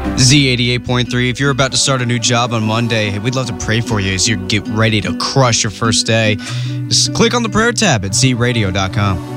Z88.3. If you're about to start a new job on Monday, hey, we'd love to pray for you as you get ready to crush your first day. Just click on the prayer tab at zradio.com.